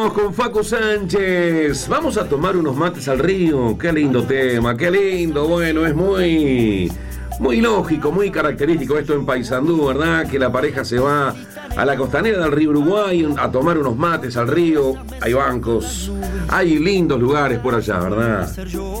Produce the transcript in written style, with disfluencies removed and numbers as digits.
Con Facu Sánchez, vamos a tomar unos mates al río. Qué lindo tema, qué lindo. Bueno, es muy lógico, muy característico esto en Paysandú, ¿verdad? Que la pareja se va a la costanera del río Uruguay a tomar unos mates al río. Hay bancos, hay lindos lugares por allá, ¿verdad?